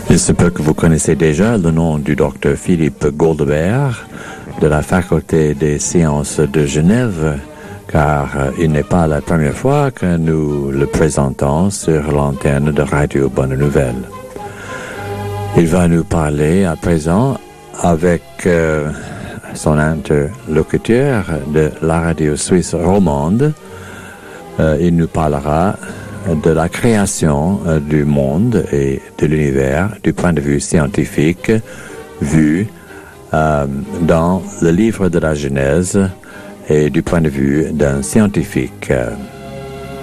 Il se peut que vous connaissez déjà le nom du docteur Philippe Goldberg de la Faculté des sciences de Genève, car il n'est pas la première fois que nous le présentons sur l'antenne de Radio Bonne Nouvelle. Il va nous parler à présent avec son interlocuteur de la radio suisse romande. Il nous parlera de la création du monde et de l'univers du point de vue scientifique vu dans le livre de la Genèse et du point de vue d'un scientifique.